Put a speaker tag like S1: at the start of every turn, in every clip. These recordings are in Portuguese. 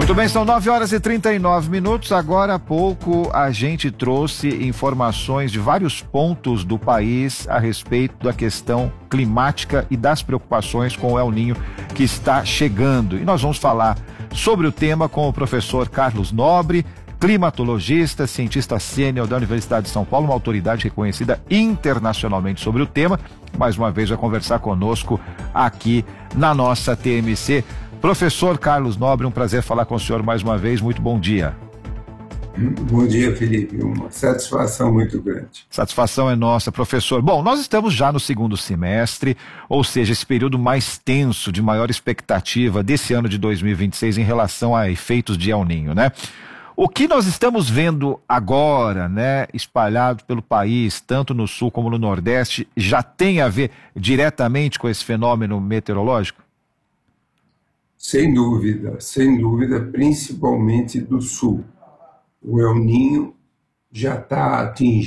S1: Muito bem, são 9h39. Agora há pouco a gente trouxe informações de vários pontos do país a respeito da questão climática e das preocupações com o El Niño que está chegando. E nós vamos falar sobre o tema com o professor Carlos Nobre, climatologista, cientista sênior da Universidade de São Paulo, uma autoridade reconhecida internacionalmente sobre o tema. Mais uma vez vai conversar conosco aqui na nossa TMC. Professor Carlos Nobre, um prazer falar com o senhor mais uma vez. Muito bom dia.
S2: Bom dia, Felipe. Uma satisfação muito grande.
S1: Satisfação é nossa, professor. Bom, nós estamos já no segundo semestre, ou seja, esse período mais tenso, de maior expectativa desse ano de 2026 em relação a efeitos de El Niño, né? O que nós estamos vendo agora, né, espalhado pelo país, tanto no sul como no nordeste, já tem a ver diretamente com esse fenômeno meteorológico?
S2: Sem dúvida, principalmente do sul. O El Niño já está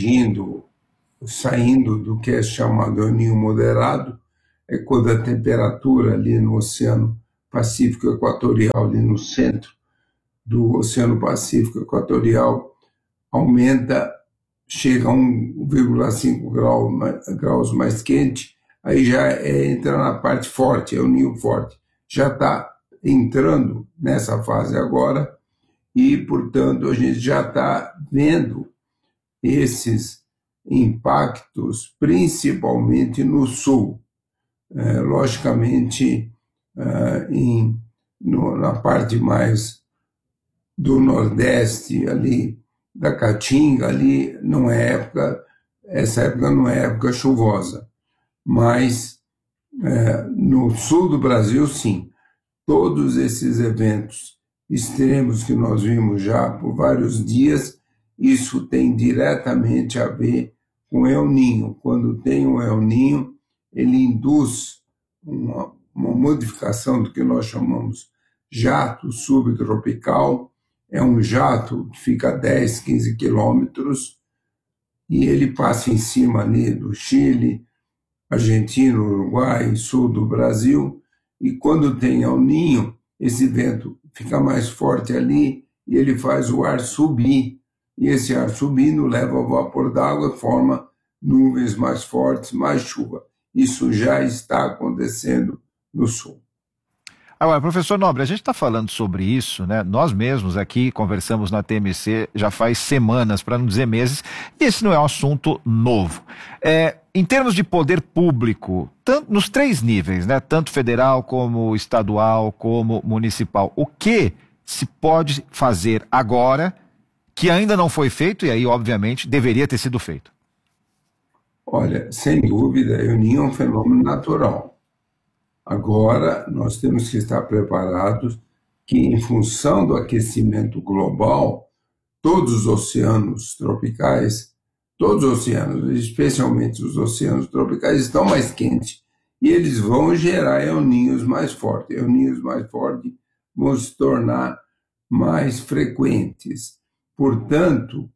S2: saindo do que é chamado El Niño moderado, é quando a temperatura ali no Oceano Pacífico Equatorial, ali no centro do Oceano Pacífico Equatorial, aumenta, chega a 1,5 graus mais quente, aí já entra na parte forte, El Niño forte. Já está entrando nessa fase agora e, portanto, a gente já está vendo esses impactos principalmente no sul. Logicamente, na parte mais do nordeste, ali da Caatinga, ali não é época, essa época não é época chuvosa, mas no sul do Brasil, sim. Todos esses eventos extremos que nós vimos já por vários dias, isso tem diretamente a ver com El Niño. Quando tem um El Niño, ele induz uma modificação do que nós chamamos jato subtropical. É um jato que fica a 10, 15 quilômetros e ele passa em cima ali do Chile, Argentina, Uruguai, sul do Brasil. E quando tem El Niño, esse vento fica mais forte ali e ele faz o ar subir. E esse ar subindo leva o vapor d'água e forma nuvens mais fortes, mais chuva. Isso já está acontecendo no sul.
S1: Agora, professor Nobre, a gente está falando sobre isso, né? Nós mesmos aqui conversamos na TMC já faz semanas, para não dizer meses, e esse não é um assunto novo. Em termos de poder público, nos três níveis, né? Tanto federal como estadual, como municipal, o que se pode fazer agora que ainda não foi feito e aí, obviamente, deveria ter sido feito?
S2: Olha, sem dúvida, El Niño é um fenômeno natural. Agora, nós temos que estar preparados que, em função do aquecimento global, todos os oceanos tropicais, todos os oceanos, especialmente os oceanos tropicais, estão mais quentes e eles vão gerar El Niños mais fortes. El Niños mais fortes vão se tornar mais frequentes. Portanto,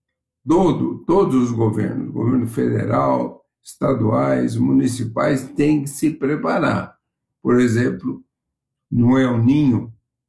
S2: todos os governos, governo federal, estaduais, municipais, têm que se preparar. Por exemplo, no El Niño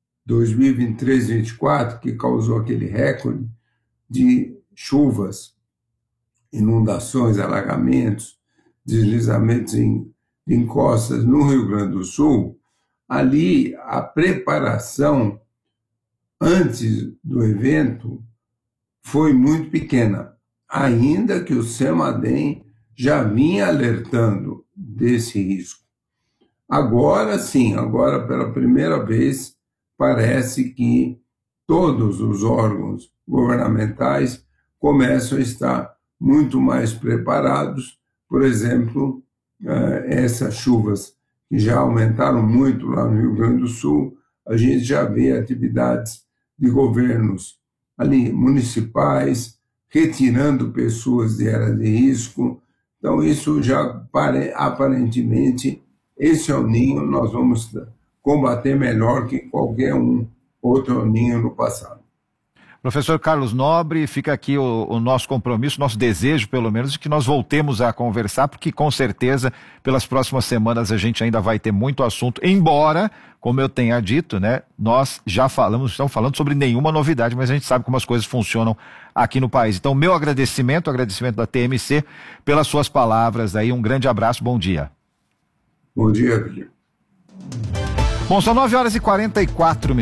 S2: 2023-24, que causou aquele recorde de chuvas, inundações, alagamentos, deslizamentos em encostas no Rio Grande do Sul, ali a preparação antes do evento foi muito pequena, ainda que o CEMADEM já vinha alertando desse risco. Agora sim, agora pela primeira vez, parece que todos os órgãos governamentais começam a estar muito mais preparados. Por exemplo, essas chuvas que já aumentaram muito lá no Rio Grande do Sul, a gente já vê atividades de governos ali municipais retirando pessoas de área de risco. Então, isso já aparentemente, esse El Niño nós vamos combater melhor que qualquer outro El Niño no passado.
S1: Professor Carlos Nobre, fica aqui o nosso compromisso, nosso desejo, pelo menos, de que nós voltemos a conversar, porque com certeza, pelas próximas semanas, a gente ainda vai ter muito assunto, embora, como eu tenha dito, né, nós já falamos, estamos falando sobre nenhuma novidade, mas a gente sabe como as coisas funcionam aqui no país. Então, meu agradecimento da TMC, pelas suas palavras aí, um grande abraço, bom dia.
S2: Bom dia, Felipe.
S1: Bom, são 9h44.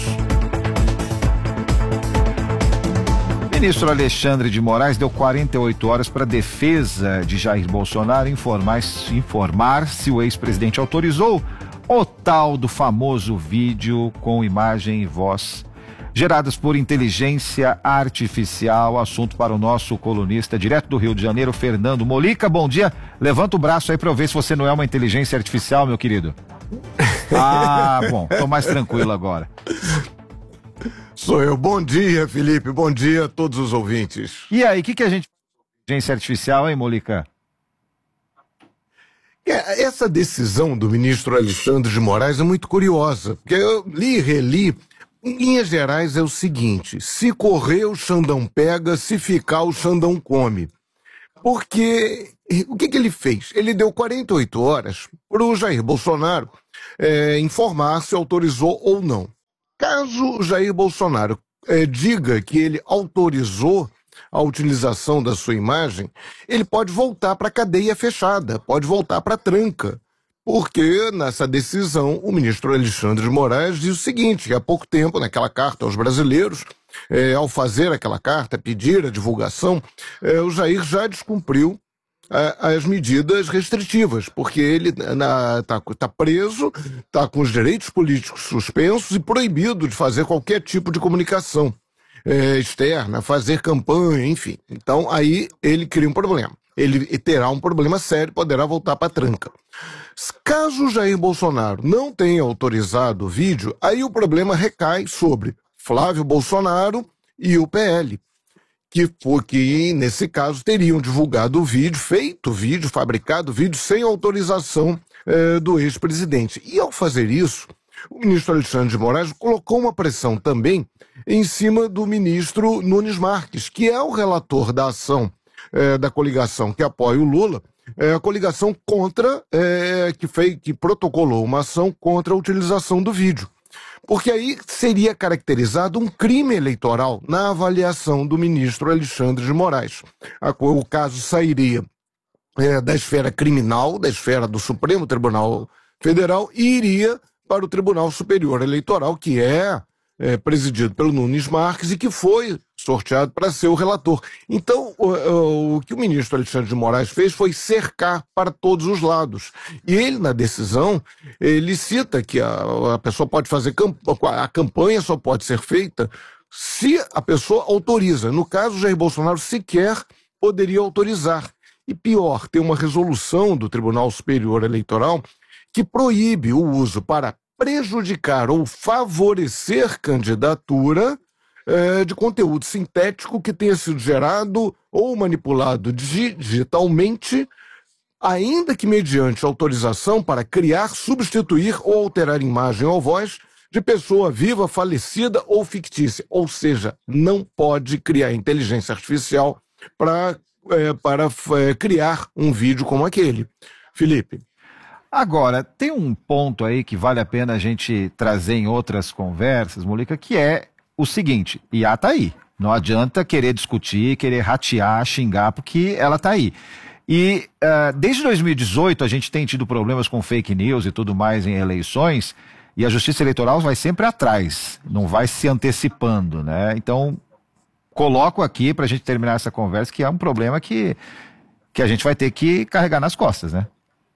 S1: O ministro Alexandre de Moraes deu 48 horas para a defesa de Jair Bolsonaro informar se o ex-presidente autorizou o tal do famoso vídeo com imagem e voz geradas por inteligência artificial. Assunto para o nosso colunista direto do Rio de Janeiro, Fernando Molica. Bom dia. Levanta o braço aí para eu ver se você não é uma inteligência artificial, meu querido. Ah, bom, tô mais tranquilo agora.
S3: Sou eu. Bom dia, Felipe. Bom dia a todos os ouvintes.
S1: E aí, o que a gente... Inteligência artificial, hein, Molica?
S3: Essa decisão do ministro Alexandre de Moraes é muito curiosa, porque eu li e reli. Em linhas gerais é o seguinte: se correr, o Xandão pega, se ficar, o Xandão come. Porque o que ele fez? Ele deu 48 horas para o Jair Bolsonaro informar se autorizou ou não. Caso o Jair Bolsonaro diga que ele autorizou a utilização da sua imagem, ele pode voltar para a cadeia fechada, pode voltar para a tranca. Porque nessa decisão o ministro Alexandre de Moraes diz o seguinte, que há pouco tempo, naquela carta aos brasileiros, ao fazer aquela carta, pedir a divulgação, o Jair já descumpriu as medidas restritivas, porque ele está preso, está com os direitos políticos suspensos e proibido de fazer qualquer tipo de comunicação externa, fazer campanha, enfim. Então aí ele cria um problema. Ele terá um problema sério, poderá voltar para a tranca. Caso o Jair Bolsonaro não tenha autorizado o vídeo, aí o problema recai sobre Flávio Bolsonaro e o PL. Que nesse caso teriam divulgado o vídeo, feito o vídeo, fabricado o vídeo sem autorização do ex-presidente. E ao fazer isso, o ministro Alexandre de Moraes colocou uma pressão também em cima do ministro Nunes Marques, que é o relator da ação da coligação que apoia o Lula, a coligação contra, que protocolou uma ação contra a utilização do vídeo. Porque aí seria caracterizado um crime eleitoral na avaliação do ministro Alexandre de Moraes. O caso sairia da esfera criminal, da esfera do Supremo Tribunal Federal, e iria para o Tribunal Superior Eleitoral, que é presidido pelo Nunes Marques e que foi sorteado para ser o relator. Então, o que o ministro Alexandre de Moraes fez foi cercar para todos os lados. E ele, na decisão, ele cita que a pessoa pode fazer a campanha só pode ser feita se a pessoa autoriza. No caso, Jair Bolsonaro sequer poderia autorizar. E pior, tem uma resolução do Tribunal Superior Eleitoral que proíbe o uso para prejudicar ou favorecer candidatura de conteúdo sintético que tenha sido gerado ou manipulado digitalmente, ainda que mediante autorização para criar, substituir ou alterar imagem ou voz de pessoa viva, falecida ou fictícia. Ou seja, não pode criar inteligência artificial para criar um vídeo como aquele. Felipe.
S1: Agora, tem um ponto aí que vale a pena a gente trazer em outras conversas, Molica, que é o seguinte: IA tá aí. Não adianta querer discutir, querer ratear, xingar, porque ela tá aí. E desde 2018 a gente tem tido problemas com fake news e tudo mais em eleições, e a Justiça Eleitoral vai sempre atrás, não vai se antecipando, né? Então, coloco aqui pra gente terminar essa conversa que é um problema que a gente vai ter que carregar nas costas, né?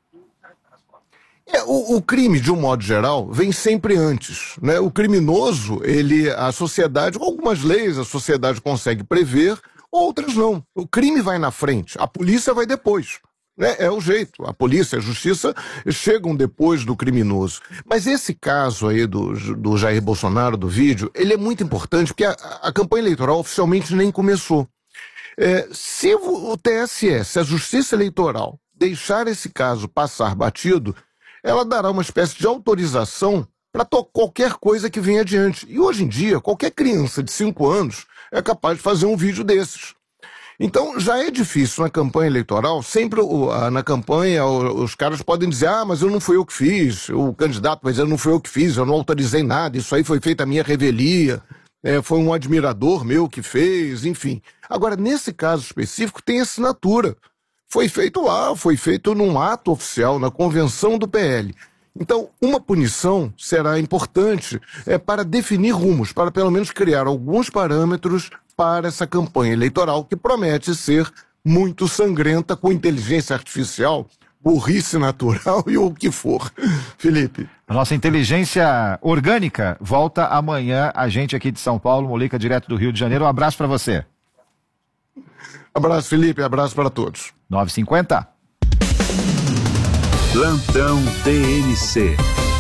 S3: O crime, de um modo geral, vem sempre antes, né? O criminoso, a sociedade, com algumas leis, a sociedade consegue prever, outras não. O crime vai na frente, a polícia vai depois, né? É o jeito. A polícia, a justiça chegam depois do criminoso. Mas esse caso aí do Jair Bolsonaro, do vídeo, ele é muito importante porque a campanha eleitoral oficialmente nem começou. Se o TSE, se a Justiça Eleitoral deixar esse caso passar batido, ela dará uma espécie de autorização para qualquer coisa que venha adiante. E hoje em dia, qualquer criança de 5 anos é capaz de fazer um vídeo desses. Então, já é difícil na campanha eleitoral, sempre na campanha os caras podem dizer, mas eu não fui eu que fiz, o candidato vai dizer, não fui eu que fiz, eu não autorizei nada, isso aí foi feita a minha revelia, foi um admirador meu que fez, enfim. Agora, nesse caso específico, tem assinatura. Foi feito lá, foi feito num ato oficial, na convenção do PL. Então, uma punição será importante para definir rumos, para pelo menos criar alguns parâmetros para essa campanha eleitoral que promete ser muito sangrenta, com inteligência artificial, burrice natural e o que for. Felipe.
S1: A nossa inteligência orgânica volta amanhã. A gente aqui de São Paulo, Molica, direto do Rio de Janeiro. Um abraço para você.
S3: Abraço, Felipe. Abraço para todos.
S1: 9h50.
S4: Plantão TNC.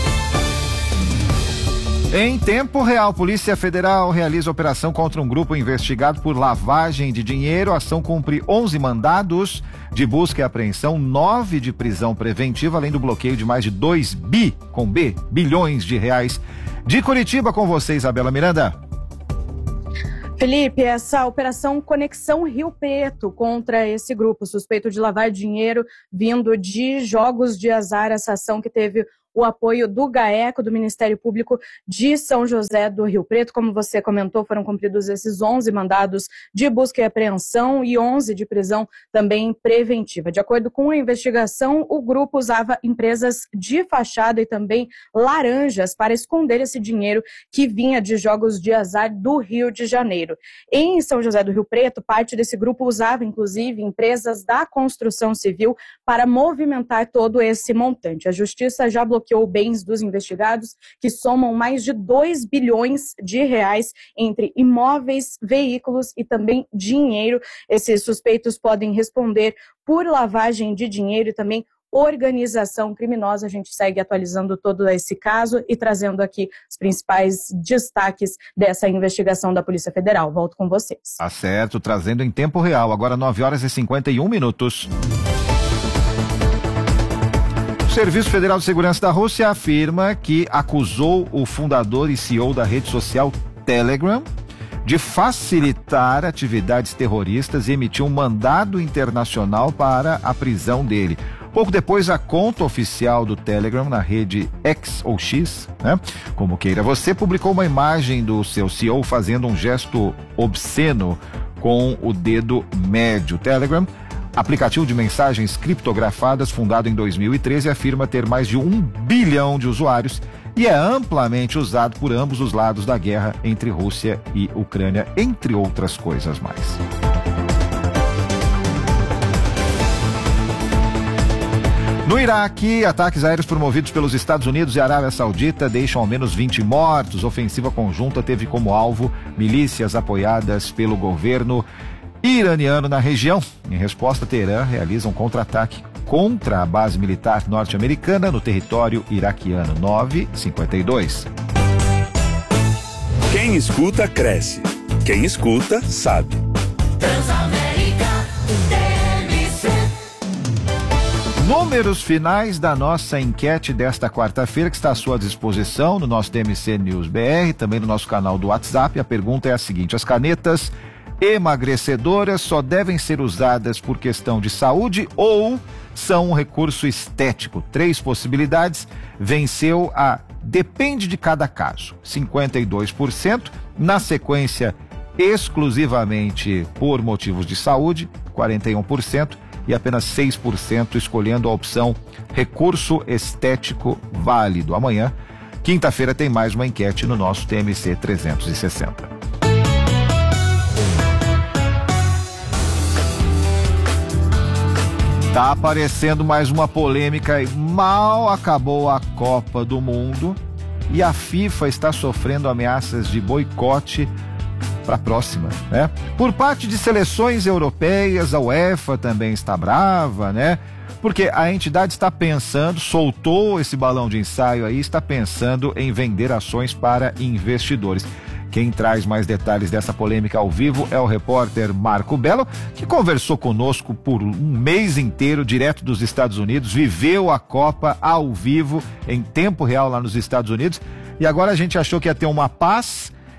S1: Em tempo real, Polícia Federal realiza operação contra um grupo investigado por lavagem de dinheiro. A ação cumpre 11 mandados de busca e apreensão, 9 de prisão preventiva, além do bloqueio de mais de 2 bilhões de reais. De Curitiba, com você, Isabela Miranda.
S5: Felipe, essa operação Conexão Rio Preto contra esse grupo suspeito de lavar dinheiro vindo de jogos de azar, essa ação que teve o apoio do GAECO, do Ministério Público de São José do Rio Preto. Como você comentou, foram cumpridos esses 11 mandados de busca e apreensão e 11 de prisão também preventiva. De acordo com a investigação, o grupo usava empresas de fachada e também laranjas para esconder esse dinheiro que vinha de jogos de azar do Rio de Janeiro. Em São José do Rio Preto, parte desse grupo usava, inclusive, empresas da construção civil para movimentar todo esse montante. A Justiça já bloqueou bens dos investigados, que somam mais de 2 bilhões de reais entre imóveis, veículos e também dinheiro. Esses suspeitos podem responder por lavagem de dinheiro e também organização criminosa. A gente segue atualizando todo esse caso e trazendo aqui os principais destaques dessa investigação da Polícia Federal. Volto com vocês.
S1: Tá certo, trazendo em tempo real. Agora 9h51. O Serviço Federal de Segurança da Rússia afirma que acusou o fundador e CEO da rede social Telegram de facilitar atividades terroristas e emitiu um mandado internacional para a prisão dele. Pouco depois, a conta oficial do Telegram na rede X ou X, como queira você, publicou uma imagem do seu CEO fazendo um gesto obsceno com o dedo médio. Telegram, aplicativo de mensagens criptografadas fundado em 2013, afirma ter mais de 1 bilhão de usuários e é amplamente usado por ambos os lados da guerra entre Rússia e Ucrânia, entre outras coisas mais. No Iraque, ataques aéreos promovidos pelos Estados Unidos e Arábia Saudita deixam ao menos 20 mortos. Ofensiva conjunta teve como alvo milícias apoiadas pelo governo iraniano na região. Em resposta, Teherã realiza um contra-ataque contra a base militar norte-americana no território iraquiano. 9h52.
S4: Quem escuta, cresce. Quem escuta, sabe.
S6: Transamérica TNC.
S1: Números finais da nossa enquete desta quarta-feira, que está à sua disposição no nosso TMC News BR, também no nosso canal do WhatsApp. A pergunta é a seguinte: as canetas emagrecedoras só devem ser usadas por questão de saúde ou são um recurso estético? 3 possibilidades. Venceu a depende de cada caso, 52%. Na sequência, exclusivamente por motivos de saúde, 41%. E apenas 6% escolhendo a opção recurso estético válido. Amanhã, quinta-feira, tem mais uma enquete no nosso TMC 360. Tá aparecendo mais uma polêmica e mal acabou a Copa do Mundo e a FIFA está sofrendo ameaças de boicote para a próxima, Por parte de seleções europeias, a UEFA também está brava, Porque a entidade está pensando, soltou esse balão de ensaio aí, está pensando em vender ações para investidores. Quem traz mais detalhes dessa polêmica ao vivo é o repórter Marco Belo, que conversou conosco por um mês inteiro, direto dos Estados Unidos, viveu a Copa ao vivo, em tempo real lá nos Estados Unidos, e agora a gente achou que ia ter uma paz,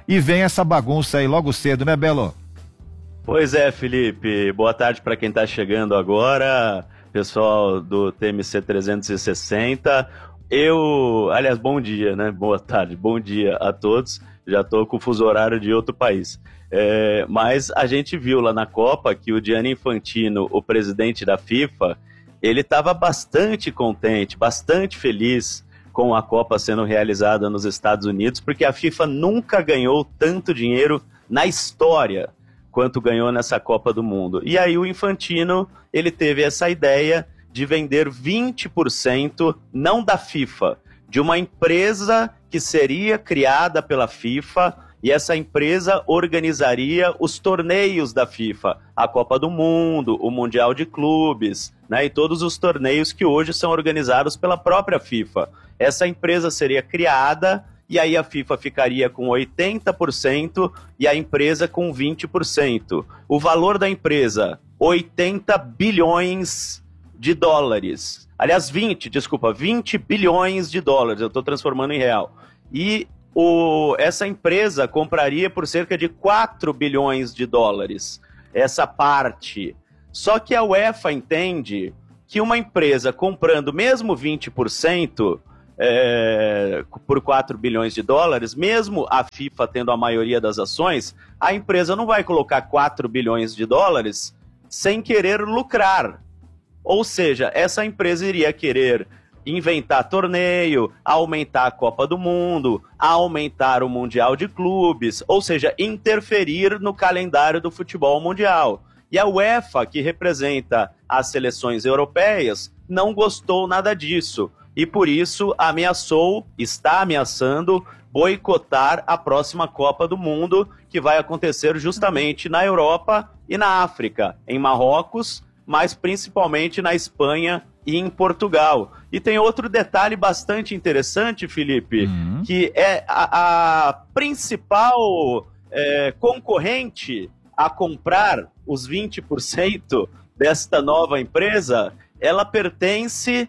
S1: e vem essa bagunça aí logo cedo, né, Belo?
S7: Pois é, Felipe. Boa tarde para quem está chegando agora, pessoal do TMC 360. Aliás, bom dia, né? Boa tarde, bom dia a todos. Já estou com o fuso horário de outro país. Mas a gente viu lá na Copa que o Gianni Infantino, o presidente da FIFA, ele estava bastante contente, bastante feliz com a Copa sendo realizada nos Estados Unidos, porque a FIFA nunca ganhou tanto dinheiro na história quanto ganhou nessa Copa do Mundo. E aí o Infantino, ele teve essa ideia de vender 20%, não da FIFA, de uma empresa que seria criada pela FIFA, e essa empresa organizaria os torneios da FIFA, a Copa do Mundo, o Mundial de Clubes, né, e todos os torneios que hoje são organizados pela própria FIFA. Essa empresa seria criada, e aí a FIFA ficaria com 80% e a empresa com 20%. O valor da empresa, 80 bilhões de dólares. Aliás, 20 bilhões de dólares, eu estou transformando em real. E essa empresa compraria por cerca de 4 bilhões de dólares, essa parte. Só que a UEFA entende que uma empresa comprando mesmo 20%, por 4 bilhões de dólares, mesmo a FIFA tendo a maioria das ações, a empresa não vai colocar 4 bilhões de dólares sem querer lucrar. Ou seja, essa empresa iria querer inventar torneio, aumentar a Copa do Mundo, aumentar o Mundial de Clubes, ou seja, interferir no calendário do futebol mundial. E a UEFA, que representa as seleções europeias, não gostou nada disso. E por isso está ameaçando boicotar a próxima Copa do Mundo, que vai acontecer justamente na Europa e na África, em Marrocos, mas principalmente na Espanha e em Portugal. E tem outro detalhe bastante interessante, Felipe, que é a principal concorrente a comprar os 20% desta nova empresa, ela pertence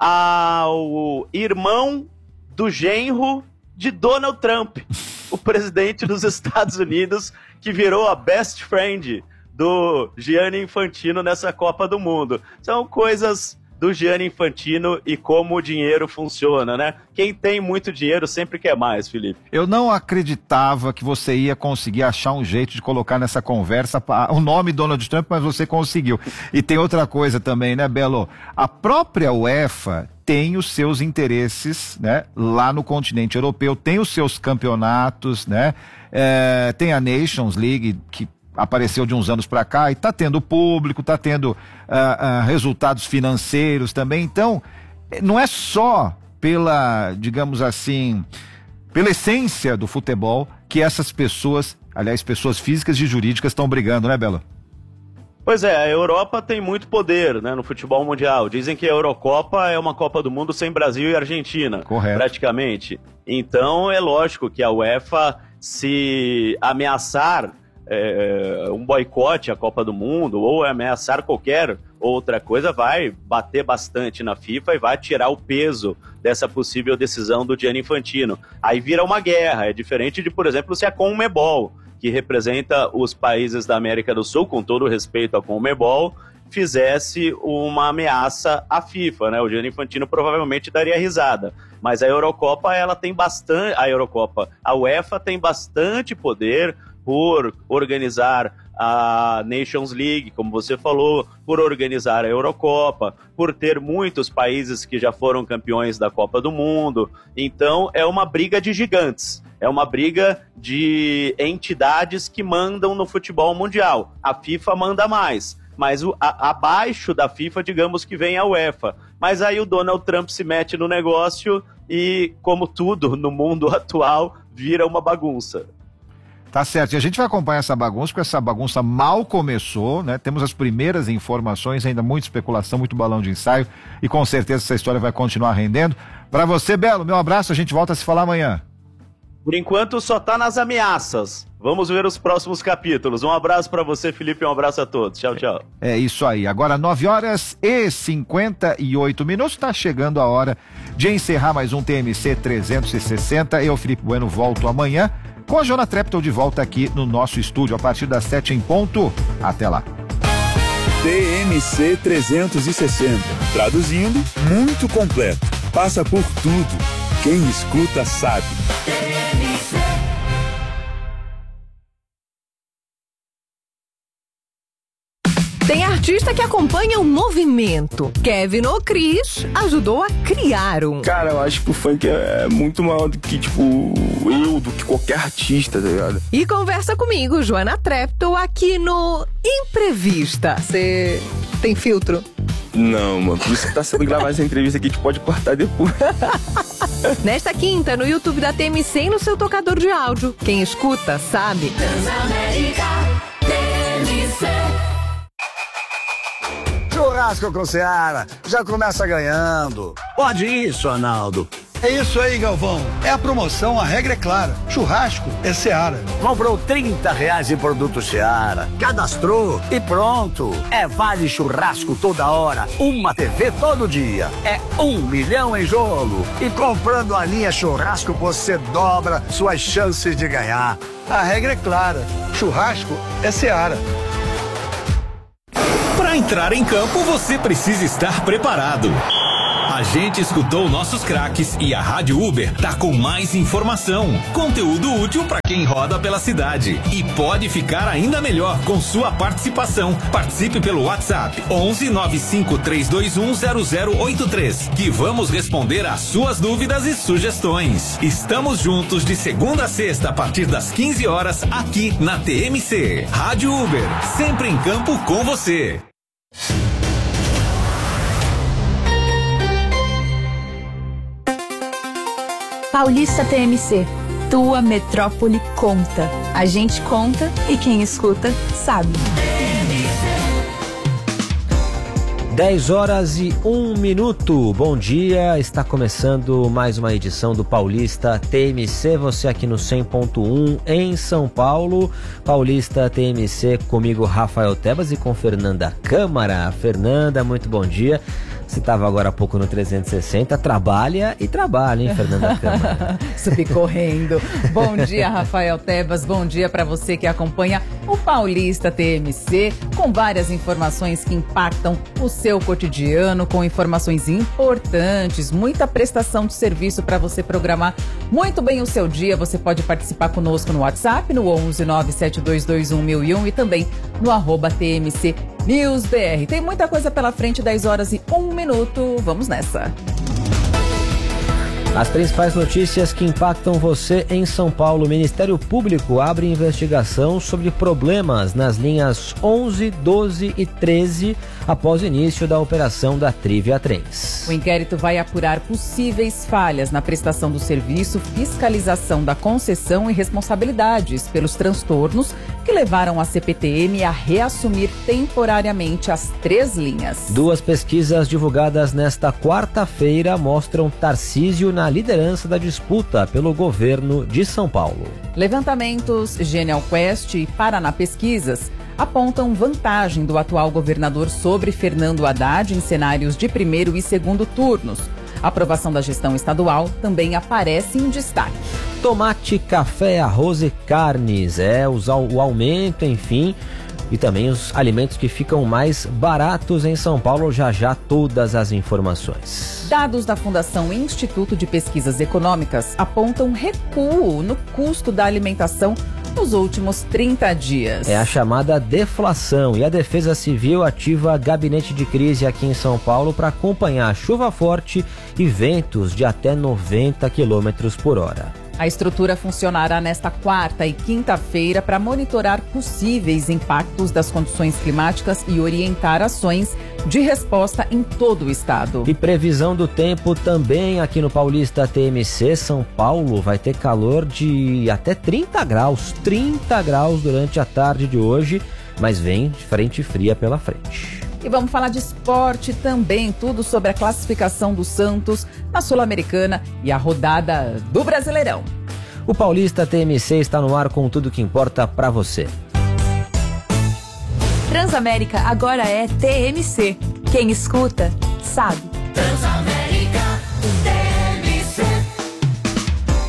S7: ao irmão do genro de Donald Trump, o presidente dos Estados Unidos, que virou a best friend do Gianni Infantino nessa Copa do Mundo. São coisas do Gianni Infantino e como o dinheiro funciona, né? Quem tem muito dinheiro sempre quer mais, Felipe.
S1: Eu não acreditava que você ia conseguir achar um jeito de colocar nessa conversa o nome Donald Trump, mas você conseguiu. E tem outra coisa também, né, Belo? A própria UEFA tem os seus interesses, né, lá no continente europeu, tem os seus campeonatos, né? Tem a Nations League, que apareceu de uns anos para cá, e está tendo público, está tendo resultados financeiros também. Então, não é só pela, digamos assim, pela essência do futebol que essas pessoas, aliás, pessoas físicas e jurídicas, estão brigando, né, Belo?
S7: Pois é, a Europa tem muito poder, né, no futebol mundial. Dizem que a Eurocopa é uma Copa do Mundo sem Brasil e Argentina,
S1: correto,
S7: praticamente. Então, é lógico que a UEFA, se ameaçar um boicote à Copa do Mundo ou ameaçar qualquer outra coisa, vai bater bastante na FIFA e vai tirar o peso dessa possível decisão do Gianni Infantino. Aí vira uma guerra, é diferente de, por exemplo, se a CONMEBOL, que representa os países da América do Sul, com todo respeito à CONMEBOL, fizesse uma ameaça à FIFA, né? O Gianni Infantino provavelmente daria risada. Mas a Eurocopa, ela tem bastante... A UEFA tem bastante poder por organizar a Nations League, como você falou, por organizar a Eurocopa, por ter muitos países que já foram campeões da Copa do Mundo. Então é uma briga de gigantes, é uma briga de entidades que mandam no futebol mundial. A FIFA manda mais, mas abaixo da FIFA, digamos que vem a UEFA. Mas aí o Donald Trump se mete no negócio e, como tudo no mundo atual, vira uma bagunça.
S1: Tá certo, e a gente vai acompanhar essa bagunça, porque essa bagunça mal começou, né? Temos as primeiras informações, ainda muita especulação, muito balão de ensaio, e com certeza essa história vai continuar rendendo. Para você, Belo, meu abraço, a gente volta a se falar amanhã.
S7: Por enquanto só tá nas ameaças. Vamos ver os próximos capítulos. Um abraço para você, Felipe, um abraço a todos. Tchau, tchau.
S1: É isso aí. Agora 9h58, tá chegando a hora de encerrar mais um TMC 360. Eu, Felipe Bueno, volto amanhã com a Joana Treptow de volta aqui no nosso estúdio a partir das 7 em ponto. Até lá.
S4: TMC 360. Traduzindo, muito completo. Passa por tudo. Quem escuta sabe.
S8: Tem artista que acompanha o movimento. Kevin O'Chris ajudou a criar um.
S9: Cara, eu acho que o funk é muito maior do que, do que qualquer artista, tá ligado?
S8: E conversa comigo, Joana Treptow, aqui no Imprevista. Você tem filtro?
S9: Não, mano, por isso que tá sendo gravada essa entrevista aqui, a gente pode cortar depois.
S8: Nesta quinta, no YouTube da TMC e no seu tocador de áudio. Quem escuta, sabe.
S6: Transamérica, TMC.
S10: Churrasco com Seara, já começa ganhando.
S11: Pode isso, Arnaldo. É isso aí, Galvão. É a promoção, a regra é clara. Churrasco é Seara.
S10: Comprou R$30 em produto Seara, cadastrou e pronto. É vale churrasco toda hora, uma TV todo dia. É 1 milhão em jogo. E comprando a linha churrasco, você dobra suas chances de ganhar.
S11: A regra é clara. Churrasco é Seara.
S12: Para entrar em campo, você precisa estar preparado. A gente escutou nossos craques e a Rádio Uber tá com mais informação, conteúdo útil para quem roda pela cidade. E pode ficar ainda melhor com sua participação. Participe pelo WhatsApp 11 95 321 0083, que vamos responder às suas dúvidas e sugestões. Estamos juntos de segunda a sexta a partir das 15 horas aqui na TMC. Rádio Uber, sempre em campo com você.
S13: Paulista TMC, tua metrópole conta. A gente conta e quem escuta sabe.
S14: 10h01. Bom dia, está começando mais uma edição do Paulista TMC, você aqui no 100.1 em São Paulo. Paulista TMC comigo, Rafael Tebas, e com Fernanda Câmara. Fernanda, muito bom dia. Você estava agora há pouco no 360, trabalha, hein, Fernanda Câmara?
S15: Subi correndo. Bom dia, Rafael Tebas, bom dia para você que acompanha o Paulista TMC, com várias informações que impactam o seu cotidiano, com informações importantes, muita prestação de serviço para você programar muito bem o seu dia. Você pode participar conosco no WhatsApp, no 11 97221 1001 e também no @TMC News BR. Tem muita coisa pela frente, 10h01. Vamos nessa.
S14: As principais notícias que impactam você em São Paulo. O Ministério Público abre investigação sobre problemas nas linhas 11, 12 e 13 após o início da operação da Trivia Trens.
S15: O inquérito vai apurar possíveis falhas na prestação do serviço, fiscalização da concessão e responsabilidades pelos transtornos que levaram a CPTM a reassumir temporariamente as 3 linhas.
S14: 2 pesquisas divulgadas nesta quarta-feira mostram Tarcísio na liderança da disputa pelo governo de São Paulo.
S15: Levantamentos Genial Quest e Paraná Pesquisas apontam vantagem do atual governador sobre Fernando Haddad em cenários de primeiro e segundo turnos. A aprovação da gestão estadual também aparece em destaque.
S14: Tomate, café, arroz e carnes. O aumento, enfim, e também os alimentos que ficam mais baratos em São Paulo. Já todas as informações.
S15: Dados da Fundação Instituto de Pesquisas Econômicas apontam recuo no custo da alimentação nos últimos 30 dias.
S14: É a chamada deflação, e a Defesa Civil ativa gabinete de crise aqui em São Paulo para acompanhar chuva forte e ventos de até 90 km por hora.
S15: A estrutura funcionará nesta quarta e quinta-feira para monitorar possíveis impactos das condições climáticas e orientar ações de resposta em todo o estado.
S14: E previsão do tempo também aqui no Paulista TMC. São Paulo vai ter calor de até 30 graus. 30 graus durante a tarde de hoje, mas vem frente fria pela frente.
S15: E vamos falar de esporte também, tudo sobre a classificação do Santos na Sul-Americana e a rodada do Brasileirão.
S14: O Paulista TMC está no ar com tudo que importa para você.
S13: Transamérica agora é TMC. Quem escuta, sabe.
S6: Transamérica, TMC.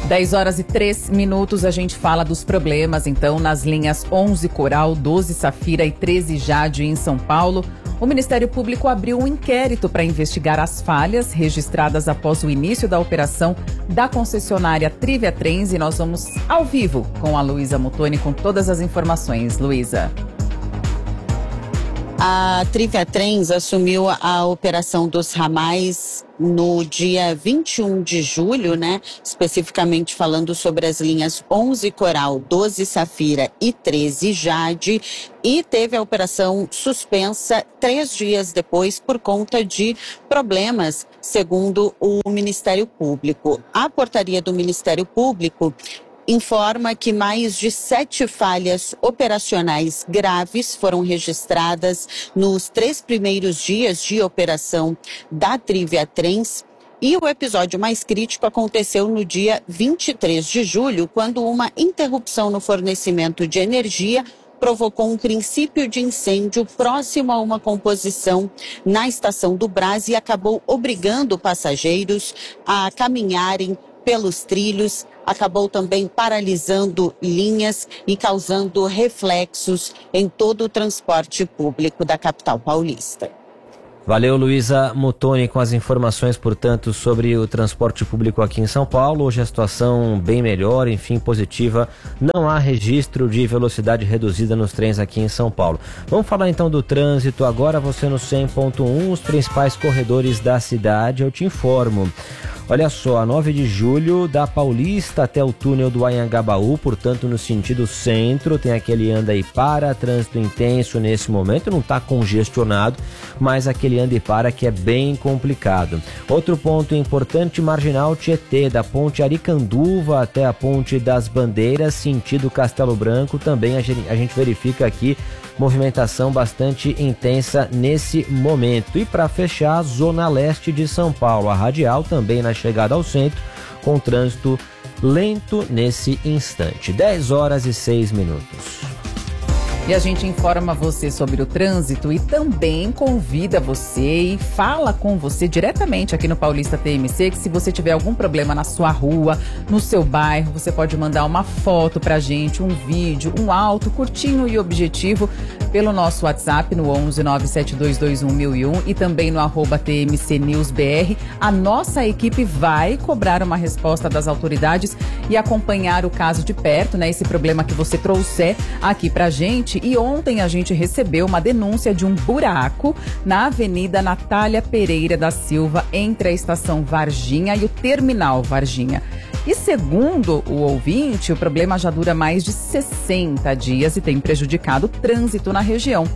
S15: 10h03, a gente fala dos problemas, então, nas linhas 11 Coral, 12 Safira e 13 Jade em São Paulo. O Ministério Público abriu um inquérito para investigar as falhas registradas após o início da operação da concessionária Trivia Trens e nós vamos ao vivo com a Luísa Muttoni com todas as informações. Luísa.
S16: A Trivia Trens assumiu a operação dos ramais no dia 21 de julho, né? Especificamente falando sobre as linhas 11 Coral, 12 Safira e 13 Jade, e teve a operação suspensa 3 dias depois por conta de problemas, segundo o Ministério Público. A portaria do Ministério Público informa que mais de 7 falhas operacionais graves foram registradas nos 3 primeiros dias de operação da Trivia Trens. E o episódio mais crítico aconteceu no dia 23 de julho, quando uma interrupção no fornecimento de energia provocou um princípio de incêndio próximo a uma composição na estação do Brás e acabou obrigando passageiros a caminharem pelos trilhos, acabou também paralisando linhas e causando reflexos em todo o transporte público da capital paulista.
S14: Valeu, Luísa Muttoni, com as informações, portanto, sobre o transporte público aqui em São Paulo. Hoje a situação bem melhor, enfim, positiva. Não há registro de velocidade reduzida nos trens aqui em São Paulo. Vamos falar então do trânsito. Agora você no 100.1, os principais corredores da cidade, eu te informo. Olha só, a 9 de julho, da Paulista até o túnel do Anhangabaú, portanto no sentido centro, tem aquele anda e para, trânsito intenso nesse momento, não está congestionado, mas aquele anda e para que é bem complicado. Outro ponto importante, Marginal Tietê, da ponte Aricanduva até a ponte das Bandeiras, sentido Castelo Branco, também a gente verifica aqui movimentação bastante intensa nesse momento. E para fechar, Zona Leste de São Paulo, a Radial também na chegada ao centro, com trânsito lento nesse instante. 10h06.
S15: E a gente informa você sobre o trânsito e também convida você e fala com você diretamente aqui no Paulista TMC que se você tiver algum problema na sua rua, no seu bairro, você pode mandar uma foto pra gente, um vídeo, um áudio curtinho e objetivo pelo nosso WhatsApp no 11 97221 e também no @TMCNewsBR. A nossa equipe vai cobrar uma resposta das autoridades e acompanhar o caso de perto, né? Esse problema que você trouxer aqui pra gente. E ontem a gente recebeu uma denúncia de um buraco na Avenida Natália Pereira da Silva, entre a estação Varginha e o terminal Varginha. E segundo o ouvinte, o problema já dura mais de 60 dias e tem prejudicado o trânsito na região.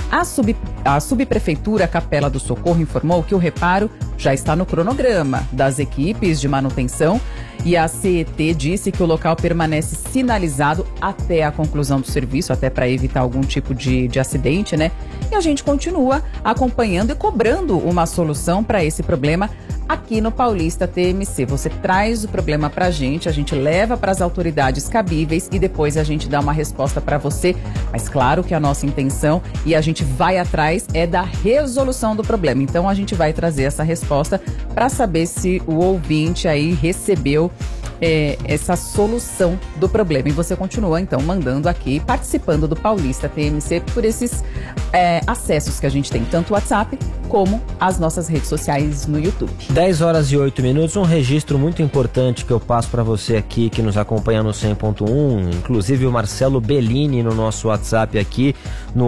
S15: A subprefeitura Capela do Socorro informou que o reparo já está no cronograma das equipes de manutenção e a CET disse que o local permanece sinalizado até a conclusão do serviço, até para evitar algum tipo de acidente, né? E a gente continua acompanhando e cobrando uma solução para esse problema aqui no Paulista TMC. Você traz o problema pra gente, a gente leva para as autoridades cabíveis e depois a gente dá uma resposta para você. Mas claro que a nossa intenção e a gente vai atrás é da resolução do problema. Então a gente vai trazer essa resposta para saber se o ouvinte aí recebeu essa solução do problema. E você continua, então, mandando aqui, participando do Paulista TMC por esses acessos que a gente tem, tanto o WhatsApp como as nossas redes sociais no YouTube.
S14: 10h08, um registro muito importante que eu passo para você aqui, que nos acompanha no 100.1, inclusive o Marcelo Bellini no nosso WhatsApp aqui, no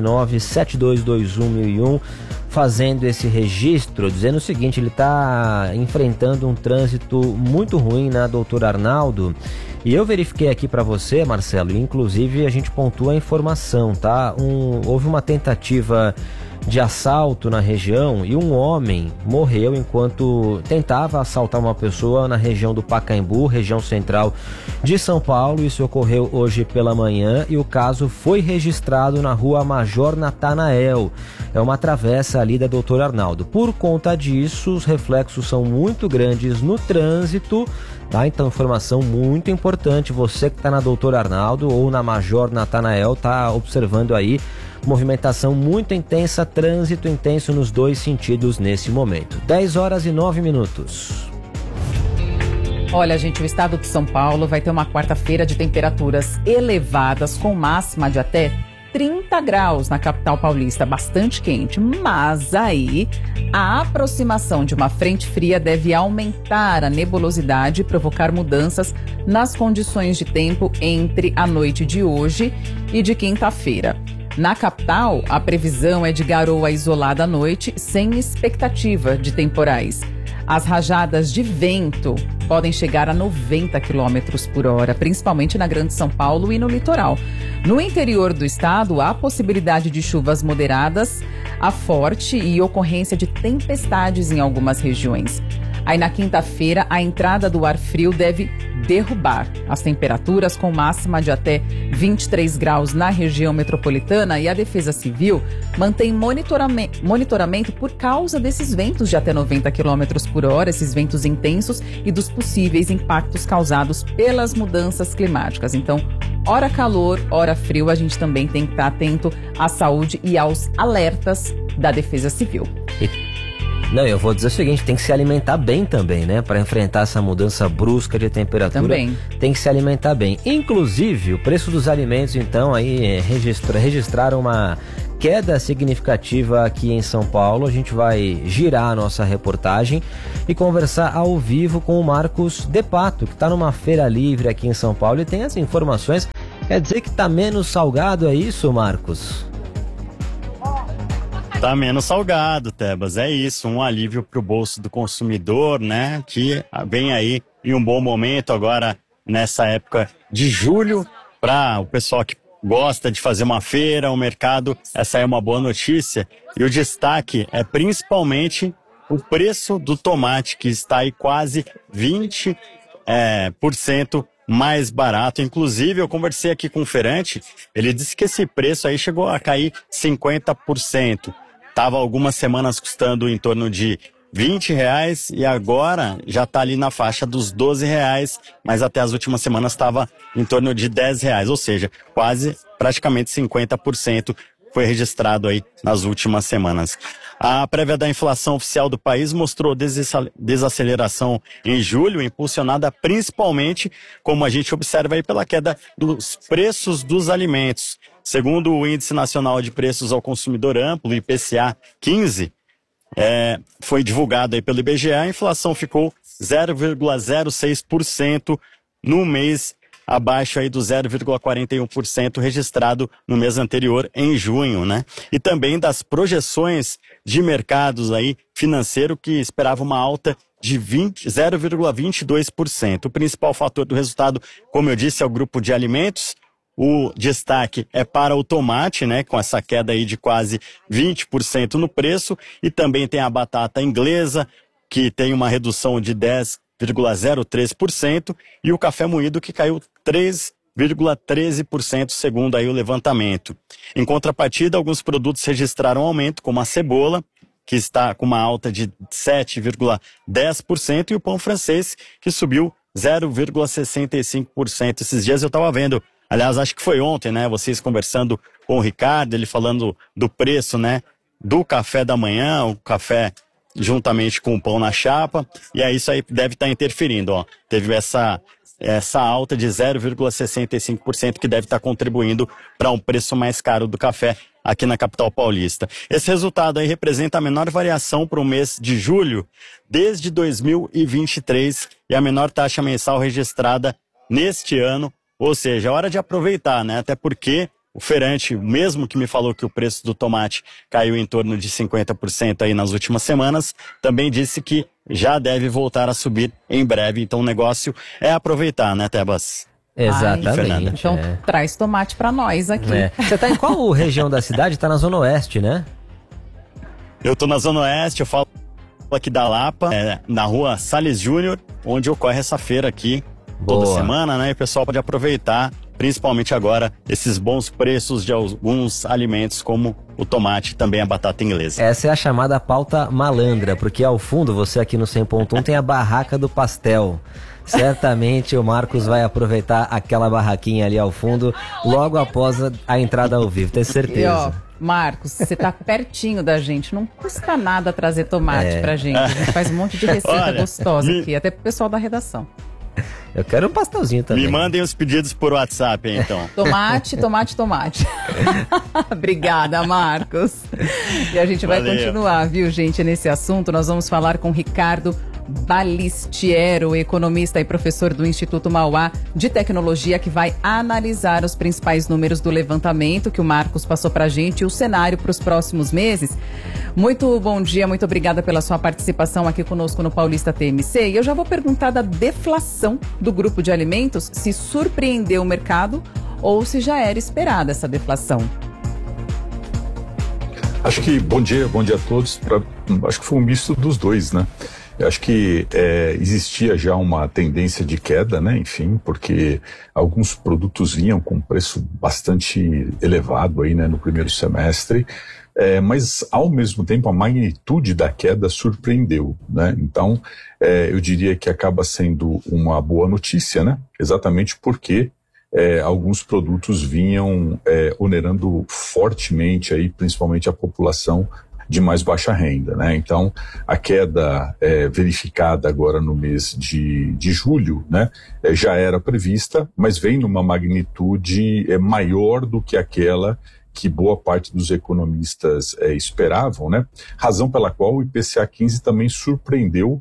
S14: 11972211001, fazendo esse registro, dizendo o seguinte: ele está enfrentando um trânsito muito ruim na Doutor Arnaldo. E eu verifiquei aqui para você, Marcelo, e inclusive a gente pontua a informação, tá? Houve uma tentativa de assalto na região e um homem morreu enquanto tentava assaltar uma pessoa na região do Pacaembu, região central de São Paulo. Isso ocorreu hoje pela manhã e o caso foi registrado na rua Major Natanael. É uma travessa ali da Doutor Arnaldo. Por conta disso, os reflexos são muito grandes no trânsito, tá? Então, informação muito importante. Você que está na Doutor Arnaldo ou na Major Natanael, tá observando aí movimentação muito intensa, trânsito intenso nos dois sentidos nesse momento. 10h09.
S15: Olha, gente, o estado de São Paulo vai ter uma quarta-feira de temperaturas elevadas, com máxima de até 30 graus na capital paulista, bastante quente. Mas aí, a aproximação de uma frente fria deve aumentar a nebulosidade e provocar mudanças nas condições de tempo entre a noite de hoje e de quinta-feira. Na capital, a previsão é de garoa isolada à noite, sem expectativa de temporais. As rajadas de vento podem chegar a 90 km por hora, principalmente na Grande São Paulo e no litoral. No interior do estado, há possibilidade de chuvas moderadas a forte e ocorrência de tempestades em algumas regiões. Aí na quinta-feira, a entrada do ar frio deve derrubar as temperaturas, com máxima de até 23 graus na região metropolitana, e a Defesa Civil mantém monitoramento por causa desses ventos de até 90 km por hora, esses ventos intensos e dos possíveis impactos causados pelas mudanças climáticas. Então, hora calor, hora frio, a gente também tem que estar atento à saúde e aos alertas da Defesa Civil.
S14: Não, eu vou dizer o seguinte, tem que se alimentar bem também, né? Para enfrentar essa mudança brusca de temperatura.
S15: Também.
S14: Tem que se alimentar bem. Inclusive, o preço dos alimentos, então, aí registraram uma queda significativa aqui em São Paulo. A gente vai girar a nossa reportagem e conversar ao vivo com o Marcos De Pato, que está numa feira livre aqui em São Paulo e tem as informações. Quer dizer que está menos salgado, é isso, Marcos?
S17: Tá menos salgado, Tebas, é isso, um alívio para o bolso do consumidor, né, que vem aí em um bom momento agora nessa época de julho, para o pessoal que gosta de fazer uma feira, um mercado, essa é uma boa notícia. E o destaque é principalmente o preço do tomate, que está aí quase 20% mais barato. Inclusive, eu conversei aqui com o feirante, ele disse que esse preço aí chegou a cair 50%. Estava algumas semanas custando em torno de R$20 e agora já está ali na faixa dos R$12, mas até as últimas semanas estava em torno de R$10, ou seja, praticamente 50% foi registrado aí nas últimas semanas. A prévia da inflação oficial do país mostrou desaceleração em julho, impulsionada principalmente, como a gente observa aí, pela queda dos preços dos alimentos. Segundo o Índice Nacional de Preços ao Consumidor Amplo, IPCA 15, foi divulgado aí pelo IBGE, a inflação ficou 0,06% no mês, abaixo aí do 0,41% registrado no mês anterior, em junho, né? E também das projeções de mercados aí financeiro, que esperava uma alta de 0,22%. O principal fator do resultado, como eu disse, é o grupo de alimentos. O destaque é para o tomate, né, com essa queda aí de quase 20% no preço, e também tem a batata inglesa, que tem uma redução de 10,03%, e o café moído, que caiu 3,13%, segundo aí o levantamento. Em contrapartida, alguns produtos registraram aumento, como a cebola, que está com uma alta de 7,10%, e o pão francês, que subiu 0,65%. Esses dias eu estava vendo, aliás, acho que foi ontem, né, vocês conversando com o Ricardo, ele falando do preço, né, do café da manhã, o café juntamente com o pão na chapa, e aí isso aí deve estar interferindo, ó. Teve essa alta de 0,65% que deve estar contribuindo para um preço mais caro do café aqui na capital paulista. Esse resultado aí representa a menor variação para o mês de julho desde 2023 e a menor taxa mensal registrada neste ano. Ou seja, é hora de aproveitar, né? Até porque o feirante, mesmo que me falou que o preço do tomate caiu em torno de 50% aí nas últimas semanas, também disse que já deve voltar a subir em breve. Então o negócio é aproveitar, né, Tebas?
S14: Exatamente.
S15: Então traz tomate para nós aqui.
S14: Você tá em qual região da cidade? Tá na Zona Oeste, né?
S17: Eu tô na Zona Oeste, eu falo aqui da Lapa, na rua Salles Júnior, onde ocorre essa feira aqui. Toda semana, né? E o pessoal pode aproveitar, principalmente agora, esses bons preços de alguns alimentos, como o tomate e também a batata inglesa.
S14: Essa é a chamada pauta malandra, porque ao fundo, você aqui no 100.1 tem a barraca do pastel. Certamente o Marcos vai aproveitar aquela barraquinha ali ao fundo, logo após a entrada ao vivo, tenho certeza.
S15: E ó, Marcos, você tá pertinho da gente, não custa nada trazer tomate pra gente. A gente faz um monte de receita gostosa aqui, até pro pessoal da redação.
S14: Eu quero um pastelzinho também.
S17: Me mandem os pedidos por WhatsApp, então.
S15: Tomate. Obrigada, Marcos. E a gente vai continuar, viu, gente, nesse assunto. Nós vamos falar com Ricardo Balistiero, economista e professor do Instituto Mauá de Tecnologia, que vai analisar os principais números do levantamento que o Marcos passou pra gente e o cenário para os próximos meses. Muito bom dia, muito obrigada pela sua participação aqui conosco no Paulista TMC. E eu já vou perguntar da deflação do grupo de alimentos, se surpreendeu o mercado ou se já era esperada essa deflação.
S18: Acho que, bom dia a todos. Acho que foi um misto dos dois, né? Eu acho que existia já uma tendência de queda, né? Enfim, porque alguns produtos vinham com preço bastante elevado aí, né, no primeiro semestre, mas ao mesmo tempo a magnitude da queda surpreendeu, né? Então, eu diria que acaba sendo uma boa notícia, né? Exatamente porque alguns produtos vinham onerando fortemente aí, principalmente a população de mais baixa renda, né? Então, a queda verificada agora no mês de julho, né, já era prevista, mas vem numa magnitude maior do que aquela que boa parte dos economistas esperavam, né? Razão pela qual o IPCA 15 também surpreendeu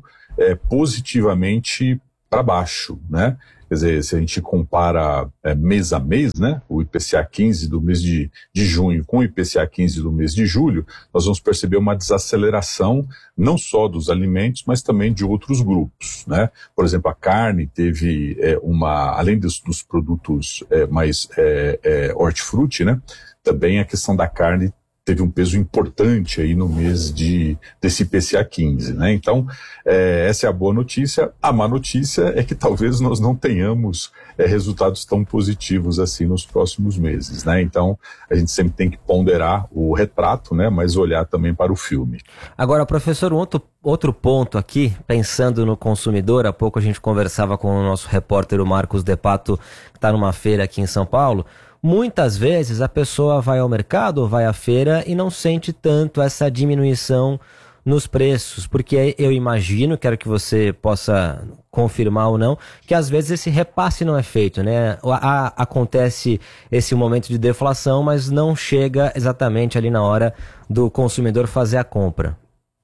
S18: positivamente para baixo, né? Quer dizer, se a gente compara mês a mês, né, o IPCA 15 do mês de junho com o IPCA 15 do mês de julho, nós vamos perceber uma desaceleração não só dos alimentos, mas também de outros grupos, né? Por exemplo, a carne teve além dos produtos mais hortifruti, né, também a questão da carne teve um peso importante aí no mês desse IPCA 15, né? Então, essa é a boa notícia. A má notícia é que talvez nós não tenhamos resultados tão positivos assim nos próximos meses, né? Então, a gente sempre tem que ponderar o retrato, né? Mas olhar também para o filme.
S14: Agora, professor, outro ponto aqui, pensando no consumidor, há pouco a gente conversava com o nosso repórter, o Marcos De Pato, que está numa feira aqui em São Paulo. Muitas vezes a pessoa vai ao mercado ou vai à feira e não sente tanto essa diminuição nos preços, porque eu imagino, quero que você possa confirmar ou não, que às vezes esse repasse não é feito, né? Acontece esse momento de deflação, mas não chega exatamente ali na hora do consumidor fazer a compra.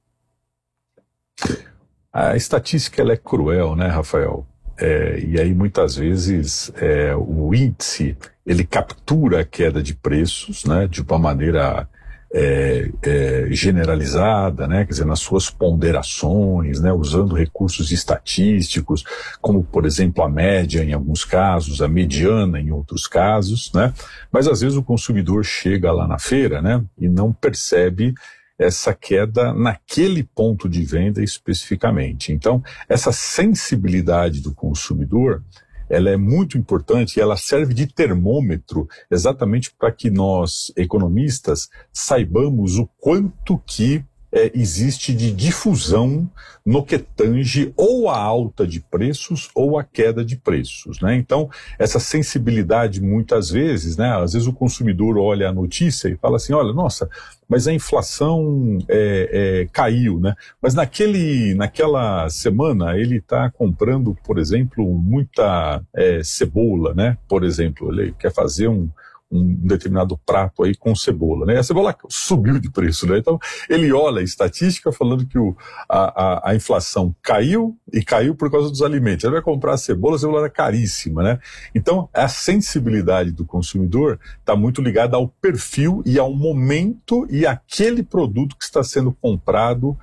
S18: A estatística ela é cruel, né, Rafael? E aí muitas vezes o índice ele captura a queda de preços, né, de uma maneira generalizada, né, quer dizer, nas suas ponderações, né, usando recursos estatísticos, como por exemplo a média em alguns casos, a mediana em outros casos, né, mas às vezes o consumidor chega lá na feira, né, e não percebe essa queda naquele ponto de venda especificamente. Então, essa sensibilidade do consumidor, ela é muito importante e ela serve de termômetro exatamente para que nós, economistas, saibamos o quanto que existe de difusão no que tange ou a alta de preços ou a queda de preços, né? Então, essa sensibilidade muitas vezes, né? Às vezes o consumidor olha a notícia e fala assim, olha, nossa, mas a inflação caiu, né? Mas naquela semana ele está comprando, por exemplo, muita cebola, né? Por exemplo, ele quer fazer um determinado prato aí com cebola, né? A cebola subiu de preço, né? Então, ele olha a estatística falando que a inflação caiu e caiu por causa dos alimentos. Ele vai comprar a cebola era caríssima, né? Então, a sensibilidade do consumidor está muito ligada ao perfil e ao momento e àquele produto que está sendo comprado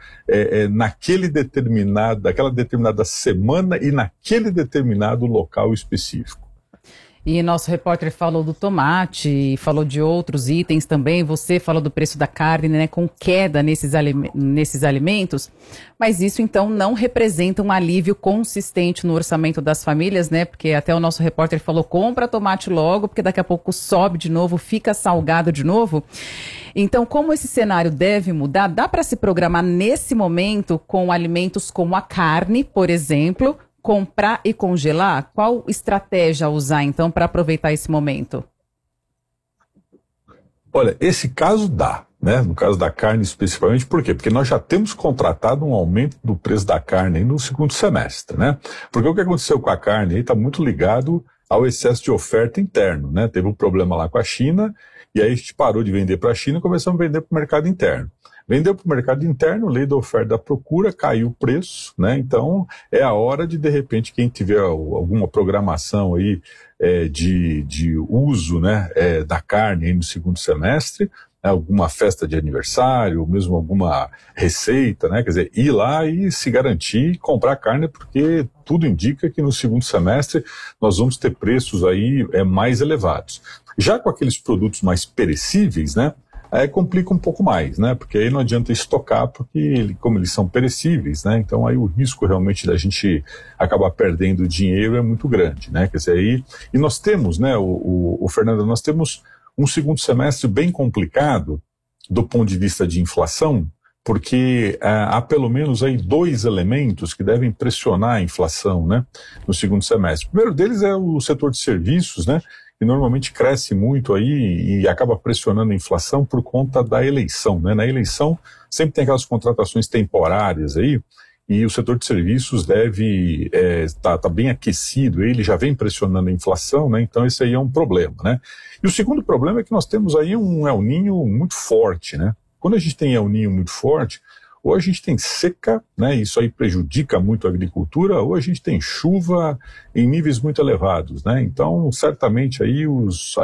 S18: naquela determinada semana e naquele determinado local específico.
S15: E nosso repórter falou do tomate, falou de outros itens também, você falou do preço da carne, né, com queda nesses alimentos, mas isso então não representa um alívio consistente no orçamento das famílias, né, porque até o nosso repórter falou, compra tomate logo, porque daqui a pouco sobe de novo, fica salgado de novo. Então, como esse cenário deve mudar, dá para se programar nesse momento com alimentos como a carne, por exemplo, comprar e congelar? Qual estratégia usar, então, para aproveitar esse momento?
S18: Olha, esse caso dá, né? No caso da carne especificamente, por quê? Porque nós já temos contratado um aumento do preço da carne aí no segundo semestre, né? Porque o que aconteceu com a carne aí está muito ligado ao excesso de oferta interno, né? Teve um problema lá com a China, e aí a gente parou de vender para a China e começamos a vender para o mercado interno. Vendeu para o mercado interno, lei da oferta e da procura, caiu o preço, né? Então é a hora de repente, quem tiver alguma programação aí de uso, né, da carne aí no segundo semestre, alguma festa de aniversário, ou mesmo alguma receita, né? Quer dizer, ir lá e se garantir comprar carne, porque tudo indica que no segundo semestre nós vamos ter preços aí mais elevados. Já com aqueles produtos mais perecíveis, né? Aí complica um pouco mais, né? Porque aí não adianta estocar, porque como eles são perecíveis, né? Então aí o risco realmente da gente acabar perdendo dinheiro é muito grande, né? Quer dizer, aí... E nós temos, né, o Fernando, nós temos um segundo semestre bem complicado do ponto de vista de inflação, porque há pelo menos aí 2 elementos que devem pressionar a inflação, né, no segundo semestre. O primeiro deles é o setor de serviços, né, que normalmente cresce muito aí e acaba pressionando a inflação por conta da eleição, né? Na eleição sempre tem aquelas contratações temporárias aí, e o setor de serviços deve tá bem aquecido, ele já vem pressionando a inflação, né? Então esse aí é um problema, né? E o segundo problema é que nós temos aí um El Niño muito forte, né? Quando a gente tem El Niño muito forte, ou a gente tem seca, né? Isso aí prejudica muito a agricultura, ou a gente tem chuva em níveis muito elevados, né? Então certamente aí os